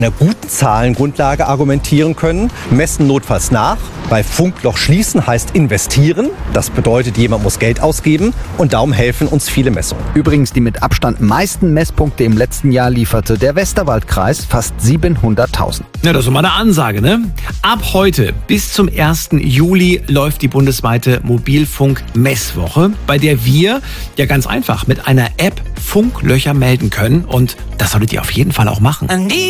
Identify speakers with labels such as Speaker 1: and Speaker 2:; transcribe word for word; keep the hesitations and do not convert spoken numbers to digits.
Speaker 1: einer guten Zahlengrundlage argumentieren können, messen notfalls nach. Bei Funkloch schließen heißt investieren. Das bedeutet, jemand muss Geld ausgeben und darum helfen uns viele Messungen.
Speaker 2: Übrigens, die mit Abstand meisten Messpunkte im letzten Jahr lieferte der Westerwaldkreis, fast siebenhunderttausend.
Speaker 3: Ja, das ist mal eine Ansage, ne? Ab heute bis zum ersten Juli läuft die bundesweite Mobilfunk-Messwoche, bei der wir ja ganz einfach mit einer App Funklöcher melden können und das solltet ihr auf jeden Fall auch machen.